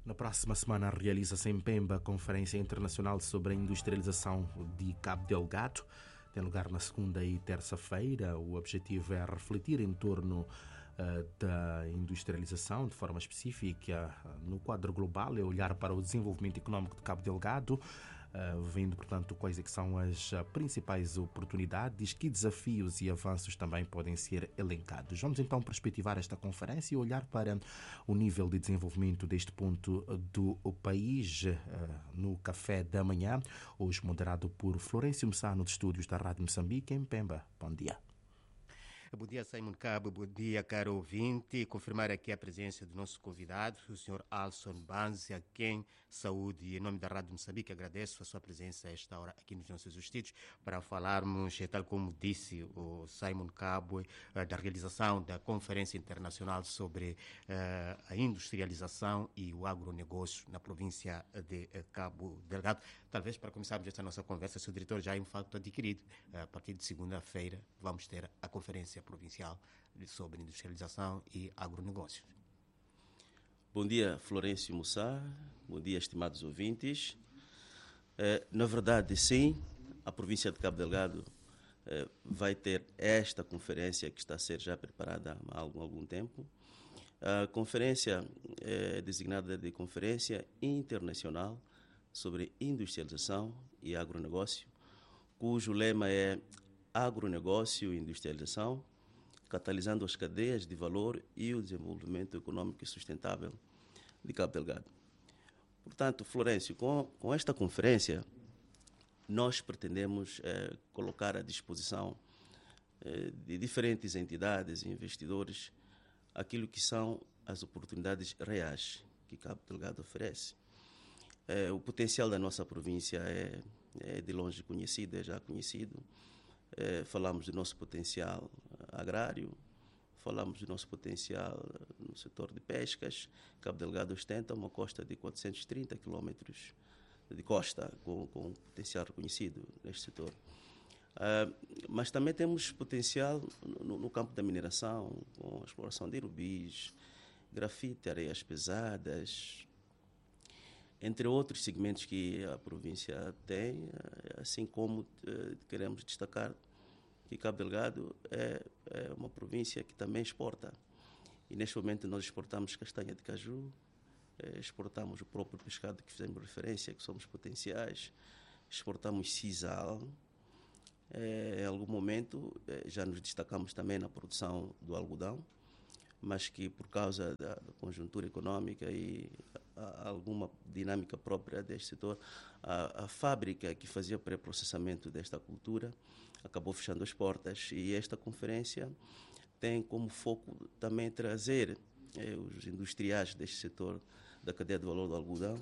Na próxima semana realiza-se em Pemba a Conferência Internacional sobre a Industrialização de Cabo Delgado. Tem lugar na segunda e terça-feira. O objetivo é refletir em torno da industrialização de forma específica no quadro global, é olhar para o desenvolvimento econômico de Cabo Delgado, vendo, portanto, quais é que são as principais oportunidades, que desafios e avanços também podem ser elencados. Vamos então perspectivar esta conferência e olhar para o nível de desenvolvimento deste ponto do país no Café da Manhã, hoje moderado por Florencio Mussano, de estúdios da Rádio Moçambique, em Pemba. Bom dia. Bom dia, Simon Cabo. Bom dia, caro ouvinte. Confirmar aqui a presença do nosso convidado, o Sr. Alson Banzi, a quem saúde e em nome da Rádio Moçambique agradeço a sua presença a esta hora aqui nos nossos estúdios para falarmos, tal como disse o Simon Cabo, da realização da Conferência Internacional sobre a industrialização e o agronegócio na província de Cabo Delgado. Talvez para começarmos esta nossa conversa, se o diretor já é um facto adquirido, a partir de segunda-feira vamos ter a Conferência Provincial sobre Industrialização e Agronegócios. Bom dia, Florencio Mussá. Bom dia, estimados ouvintes. Na verdade, sim, a província de Cabo Delgado vai ter esta conferência que está a ser já preparada há algum tempo. A conferência é designada de Conferência Internacional sobre Industrialização e Agronegócio, cujo lema é Agronegócio e Industrialização, catalisando as cadeias de valor e o desenvolvimento econômico e sustentável de Cabo Delgado. Portanto, Florencio, com esta conferência, nós pretendemos colocar à disposição de diferentes entidades e investidores aquilo que são as oportunidades reais que Cabo Delgado oferece. O potencial da nossa província é de longe conhecido, é já conhecido. Falamos do nosso potencial agrário, falamos do nosso potencial no setor de pescas. Cabo Delgado ostenta uma costa de 430 quilômetros de costa, com potencial reconhecido neste setor. Mas também temos potencial no campo da mineração, com a exploração de rubis, grafite, areias pesadas, entre outros segmentos que a província tem, assim como queremos destacar que Cabo Delgado é uma província que também exporta. E neste momento nós exportamos castanha de caju, exportamos o próprio pescado que fizemos referência, que somos potenciais, exportamos sisal. Em algum momento já nos destacamos também na produção do algodão, mas que por causa da conjuntura econômica e alguma dinâmica própria deste setor, a fábrica que fazia pré-processamento desta cultura acabou fechando as portas, e esta conferência tem como foco também trazer os industriais deste setor da cadeia de valor do algodão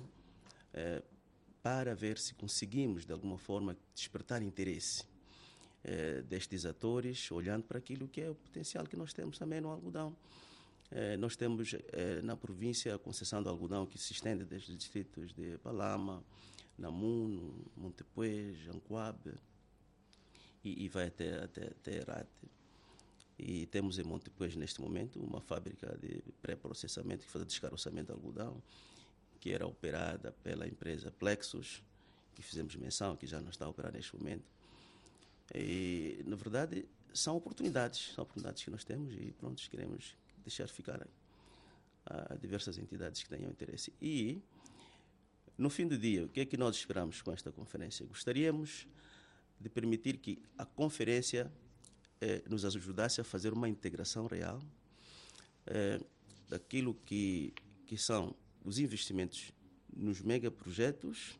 para ver se conseguimos de alguma forma despertar interesse destes atores, olhando para aquilo que é o potencial que nós temos também no algodão. Nós temos na província a concessão do algodão que se estende desde os distritos de Palama, Namuno, Montepuez, Jancoabe e vai até Herate. E temos em Montepuez neste momento uma fábrica de pré-processamento que faz o descaroçamento de algodão, que era operada pela empresa Plexus, que fizemos menção, que já não está a operar neste momento. E, na verdade, são oportunidades que nós temos e pronto, queremos deixar ficar a diversas entidades que tenham interesse. E, no fim do dia, o que é que nós esperamos com esta conferência? Gostaríamos de permitir que a conferência nos ajudasse a fazer uma integração real daquilo que são os investimentos nos megaprojetos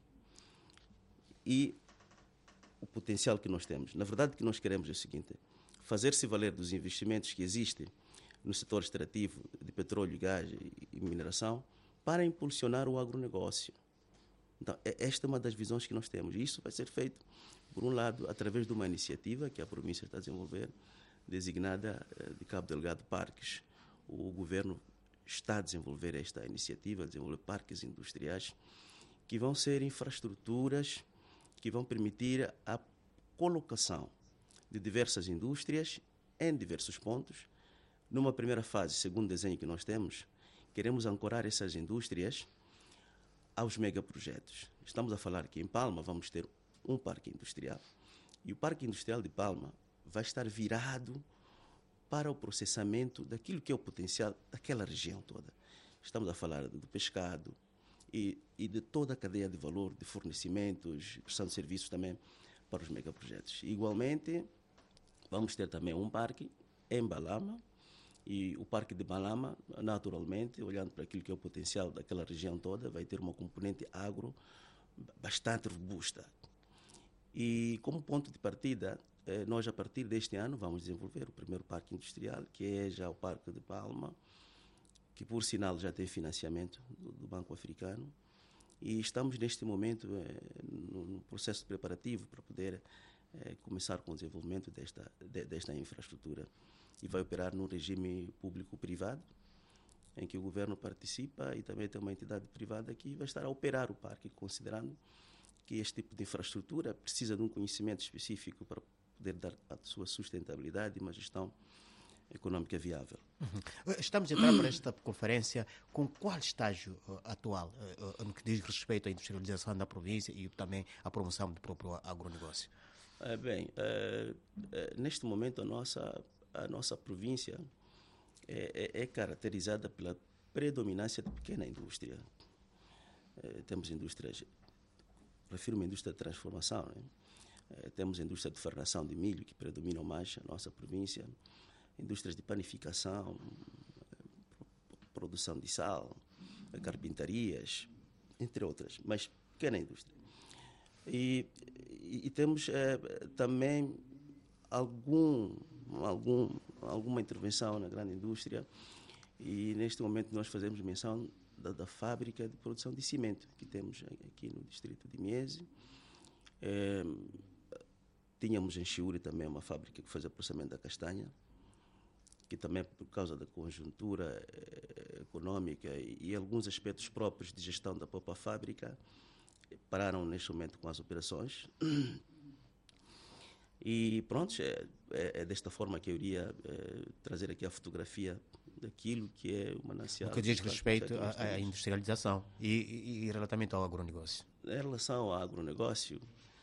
e o potencial que nós temos. Na verdade, o que nós queremos é o seguinte: fazer-se valer dos investimentos que existem no setor extrativo de petróleo, gás e mineração para impulsionar o agronegócio. Então, esta é uma das visões que nós temos. E isso vai ser feito, por um lado, através de uma iniciativa que a província está a desenvolver, designada de Cabo Delgado Parques. O governo está a desenvolver esta iniciativa, a desenvolver parques industriais, que vão ser infraestruturas que vão permitir a colocação de diversas indústrias em diversos pontos. Numa primeira fase, segundo o desenho que nós temos, queremos ancorar essas indústrias aos megaprojetos. Estamos a falar que em Palma vamos ter um parque industrial. E o Parque Industrial de Palma vai estar virado para o processamento daquilo que é o potencial daquela região toda. Estamos a falar do pescado e de toda a cadeia de valor, de fornecimentos, prestação de serviços também para os megaprojetos. Igualmente, vamos ter também um parque em Balama, e o Parque de Balama, naturalmente, olhando para aquilo que é o potencial daquela região toda, vai ter uma componente agro bastante robusta. E como ponto de partida, nós a partir deste ano vamos desenvolver o primeiro parque industrial, que é já o Parque de Palma, que por sinal já tem financiamento do Banco Africano, e estamos neste momento no processo preparativo para poder começar com o desenvolvimento desta infraestrutura, e vai operar num regime público-privado, em que o governo participa e também tem uma entidade privada que vai estar a operar o parque, considerando que este tipo de infraestrutura precisa de um conhecimento específico para poder dar a sua sustentabilidade e uma gestão econômica viável. Estamos a entrar para esta conferência com qual estágio atual no que diz respeito à industrialização da província e também à promoção do próprio agronegócio? Neste momento a nossa província é caracterizada pela predominância de pequena indústria. Temos indústrias, prefiro uma indústria de transformação, né? Temos a indústria de ferração de milho, que predominam mais a nossa província, indústrias de panificação, produção de sal, carpintarias, entre outras, mas pequena indústria. E temos também alguma intervenção na grande indústria, e neste momento nós fazemos menção da fábrica de produção de cimento que temos aqui no distrito de Miese. Tínhamos em Chiuri também uma fábrica que fazia processamento da castanha, que também por causa da conjuntura econômica e alguns aspectos próprios de gestão da própria fábrica, pararam neste momento com as operações. E pronto, é desta forma que eu iria trazer aqui a fotografia daquilo que é o manancial. O que diz respeito à industrialização e relativamente ao agronegócio. Em relação ao agronegócio,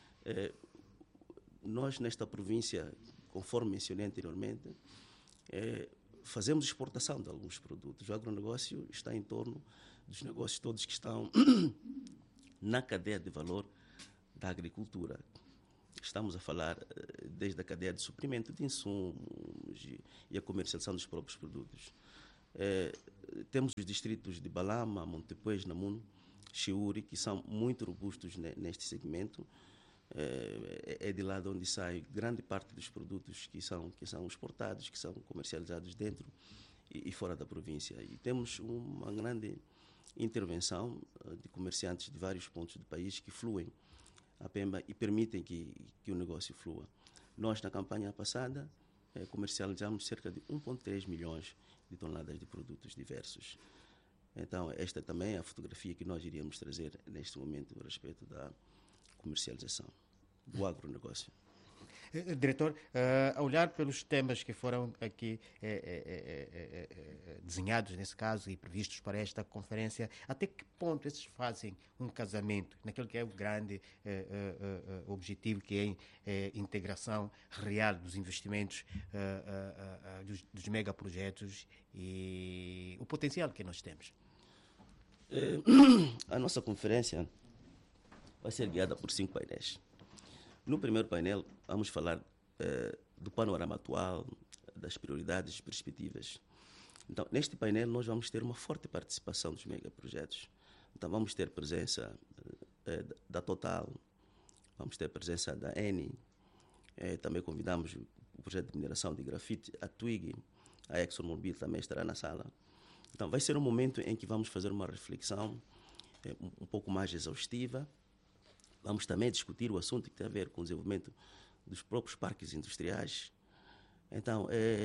nós nesta província, conforme mencionei anteriormente, fazemos exportação de alguns produtos. O agronegócio está em torno dos negócios todos que estão na cadeia de valor da agricultura. Estamos a falar desde a cadeia de suprimento de insumos e a comercialização dos próprios produtos. Temos os distritos de Balama, Montepuez, Namuno, Chiuri, que são muito robustos neste segmento. É de lá de onde sai grande parte dos produtos que são exportados, que são comercializados dentro e fora da província. E temos uma grande intervenção de comerciantes de vários pontos do país que fluem a Pemba e permitem que o negócio flua. Nós, na campanha passada, comercializamos cerca de 1,3 milhões de toneladas de produtos diversos. Então, esta também é a fotografia que nós iríamos trazer neste momento a respeito da comercialização do agronegócio. Diretor, a olhar pelos temas que foram aqui desenhados, nesse caso, e previstos para esta conferência, até que ponto esses fazem um casamento naquele que é o grande objetivo, que é a integração real dos investimentos, dos megaprojetos e o potencial que nós temos? A nossa conferência vai ser guiada por 5 painéis. No primeiro painel, vamos falar do panorama atual, das prioridades e perspectivas. Então, neste painel, nós vamos ter uma forte participação dos megaprojetos. Então, vamos ter presença da Total, vamos ter presença da Eni, também convidamos o projeto de mineração de grafite, a Twig, a ExxonMobil também estará na sala. Então, vai ser um momento em que vamos fazer uma reflexão um pouco mais exaustiva. Vamos também discutir o assunto que tem a ver com o desenvolvimento dos próprios parques industriais. Então,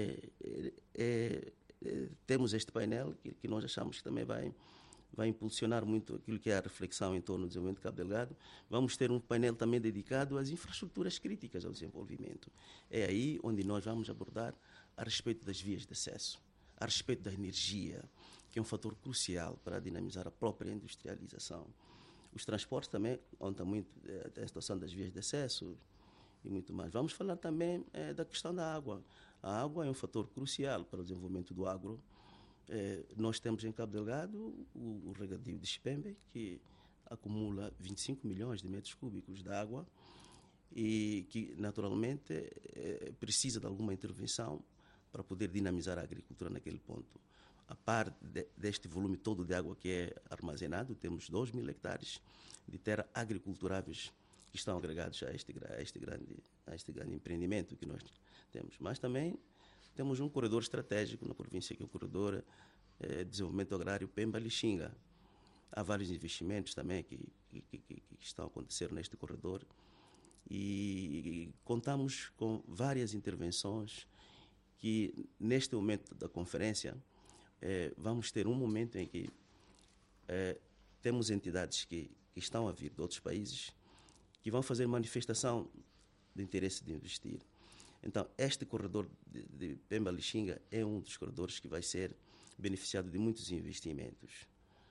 temos este painel que nós achamos que também vai impulsionar muito aquilo que é a reflexão em torno do desenvolvimento de Cabo Delgado. Vamos ter um painel também dedicado às infraestruturas críticas ao desenvolvimento. É aí onde nós vamos abordar a respeito das vias de acesso, a respeito da energia, que é um fator crucial para dinamizar a própria industrialização. Os transportes também contam muito a situação das vias de acesso e muito mais. Vamos falar também da questão da água. A água é um fator crucial para o desenvolvimento do agro. Nós temos em Cabo Delgado o regadio de Xipembe, que acumula 25 milhões de metros cúbicos de água e que, naturalmente, precisa de alguma intervenção para poder dinamizar a agricultura naquele ponto. A par deste volume todo de água que é armazenado, temos 2.000 hectares de terra agriculturáveis que estão agregados a este grande empreendimento que nós temos. Mas também temos um corredor estratégico na província, que é o corredor de desenvolvimento agrário Pemba-Lixinga. Há vários investimentos também que estão a acontecer neste corredor e contamos com várias intervenções que, neste momento da conferência, vamos ter um momento em que temos entidades que estão a vir de outros países que vão fazer manifestação de interesse de investir. Então, este corredor de Pemba-Lixinga é um dos corredores que vai ser beneficiado de muitos investimentos.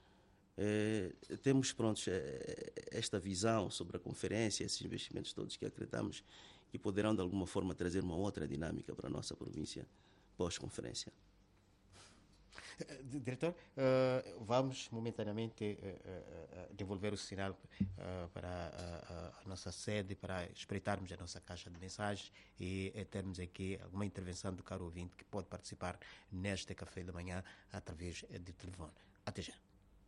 Temos prontos esta visão sobre a conferência, esses investimentos todos que acreditamos que poderão de alguma forma trazer uma outra dinâmica para a nossa província pós-conferência. Diretor, vamos momentaneamente devolver o sinal para a nossa sede, para espreitarmos a nossa caixa de mensagens e termos aqui alguma intervenção do caro ouvinte que pode participar neste café da manhã através do telefone. Até já.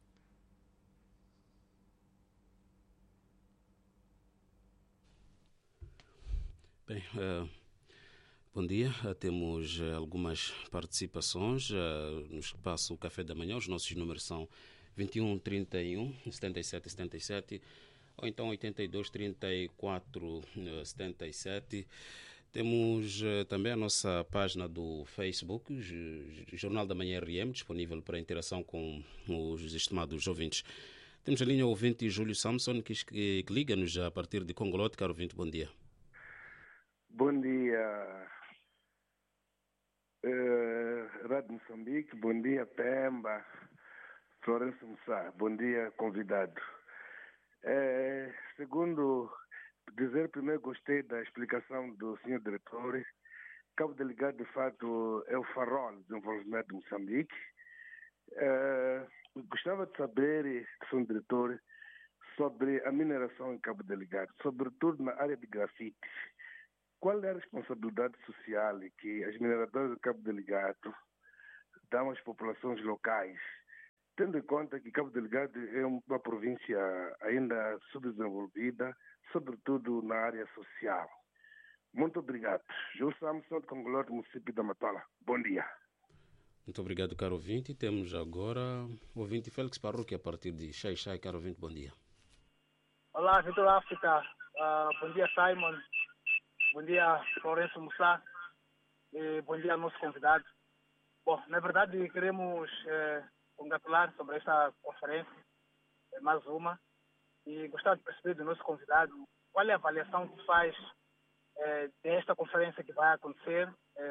Bem, bom dia. Temos algumas participações no espaço o Café da Manhã. Os nossos números são 21 31 77 77 ou então 82 34 77. Temos também a nossa página do Facebook, Jornal da Manhã RM, disponível para interação com os estimados ouvintes. Temos a linha ouvinte Júlio Samson, que liga-nos a partir de Congolote. Caro ouvinte, bom dia. Bom dia, Rádio Moçambique, bom dia, Pemba, Florencio Mussá, bom dia, convidado. Segundo dizer, primeiro gostei da explicação do senhor diretor. Cabo Delgado, de fato, é o farol do desenvolvimento de Moçambique. Gostava de saber, senhor diretor, sobre a mineração em Cabo Delgado, sobretudo na área de grafite. Qual é a responsabilidade social que as mineradoras de Cabo Delgado dão às populações locais, tendo em conta que Cabo Delgado é uma província ainda subdesenvolvida, sobretudo na área social? Muito obrigado. Júlio Samson, de Congolor, do município da Matola. Bom dia. Muito obrigado, caro ouvinte. Temos agora o ouvinte Félix Parruque, a partir de Xai. Caro ouvinte, bom dia. Olá, Vitor África. Bom dia, Simon. Bom dia, Florencio Mussá. Bom dia ao nosso convidado. Bom, na verdade, queremos congratular sobre esta conferência, mais uma, e gostar de perceber do nosso convidado qual é a avaliação que faz desta conferência que vai acontecer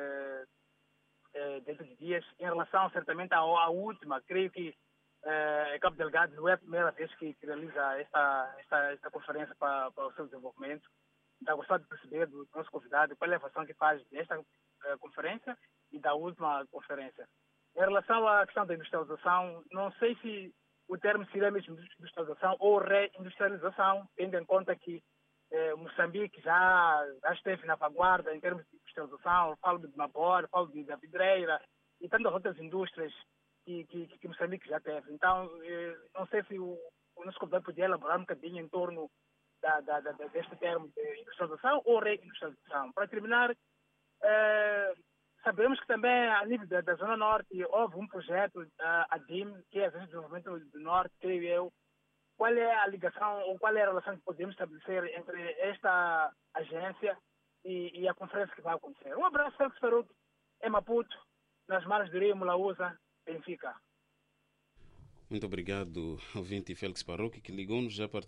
dentro de dias, em relação, certamente, à última. Creio que Cabo Delgado não é a primeira vez que realiza esta conferência para o seu desenvolvimento. Então, gostava de perceber do nosso convidado qual é a avaliação que faz desta conferência e da última conferência. Em relação à questão da industrialização, não sei se o termo seria mesmo industrialização ou reindustrialização, tendo em conta que Moçambique já esteve na vanguarda em termos de industrialização. Falo de Mabor, falo da vidreira e tantas outras indústrias que Moçambique já teve. Então, não sei se o nosso convidado podia elaborar um bocadinho em torno deste termo de industrialização ou reindustrialização. Para terminar, sabemos que também, a nível da Zona Norte, houve um projeto, a DIM, que é a Agência de Desenvolvimento do Norte, creio eu. Qual é a ligação ou qual é a relação que podemos estabelecer entre esta agência e a conferência que vai acontecer? Um abraço, Félix Faruque, em Maputo, nas margens do Rio Mulausa, Benfica. Muito obrigado, ouvinte Félix Parruque, que ligou-nos a partir